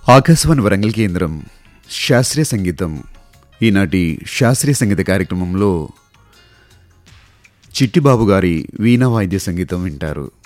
ఆకాశవాణి వరంగల్ కేంద్రం శాస్త్రీయ సంగీతం. ఈనాటి శాస్త్రీయ సంగీత కార్యక్రమంలో చిట్టిబాబు గారి వీణా వాయిద్య సంగీతం వింటారు.